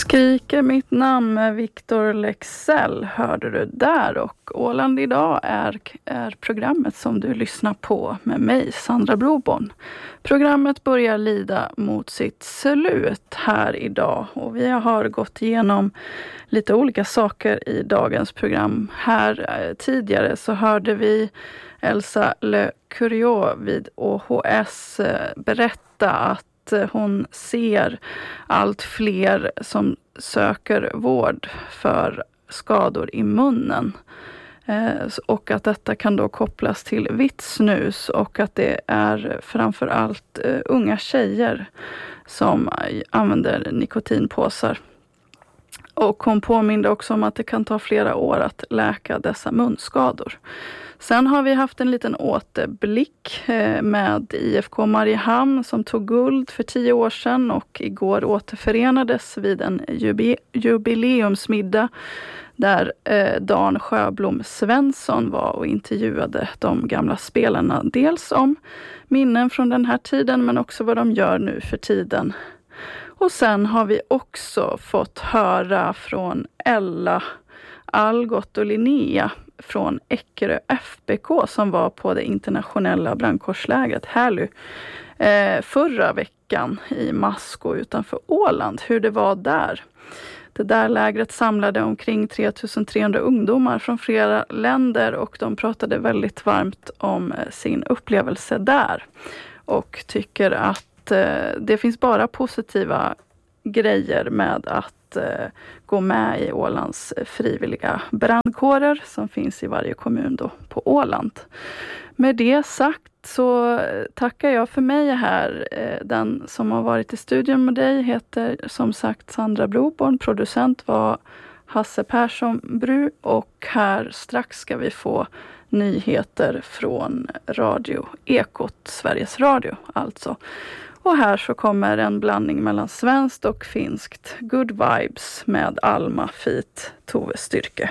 Skriker mitt namn med Victor Lexell hörde du där, och Åland idag är programmet som du lyssnar på med mig, Sandra Broborn. Programmet börjar lida mot sitt slut här idag och vi har gått igenom lite olika saker i dagens program. Här tidigare så hörde vi Elsa Le Curieux vid OHS berätta att hon ser allt fler som söker vård för skador i munnen. Och att detta kan då kopplas till vitt snus och att det är framförallt unga tjejer som använder nikotinpåsar. Och hon påminde också om att det kan ta flera år att läka dessa munskador. Sen har vi haft en liten återblick med IFK Mariehamn som tog guld för 10 år sedan och igår återförenades vid en jubileumsmiddag där Dan Sjöblom Svensson var och intervjuade de gamla spelarna. Dels om minnen från den här tiden men också vad de gör nu för tiden. Och sen har vi också fått höra från Ella, Algot och Linnea från Eckerö FBK som var på det internationella brandkårslägret Härly förra veckan i Masko utanför Åland. Hur det var där. Det där lägret samlade omkring 3300 ungdomar från flera länder och de pratade väldigt varmt om sin upplevelse där. Och tycker att det finns bara positiva grejer med att gå med i Ålands frivilliga brandkårer som finns i varje kommun då på Åland. Med det sagt så tackar jag för mig här. Den som har varit i studion med dig heter som sagt Sandra Broborn. Producent var Hasse Persson Bru och här strax ska vi få nyheter från Radio Ekot, Sveriges Radio alltså. Och här så kommer en blandning mellan svenskt och finskt. Good Vibes med Alma Feat Tove Styrke.